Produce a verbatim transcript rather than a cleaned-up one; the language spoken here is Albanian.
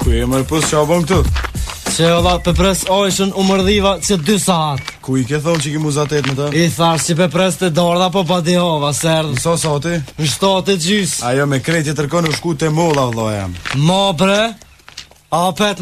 Ku e mërë pus që a bëm këtu? Që olla pe pres ojshën u mërdhiva që dy saat. Ku i ke thonë që ki muzatet me ta? I thash që pe pres të dorda po pa dihova, serdh. Në so soti? Në shtatë gjys. Ajo me krejtje tërkon u shku të molla vëlla jam. Ma bre, apet